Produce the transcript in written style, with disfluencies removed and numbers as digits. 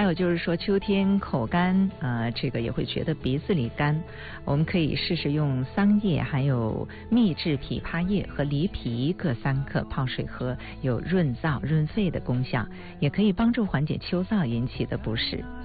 有就是说秋天口干这个也会觉得鼻子里干，我们可以试试用桑叶还有秘制枇杷叶和梨皮各3克泡水喝，有润燥润肺的功效，也可以帮助缓解秋燥引起的不适。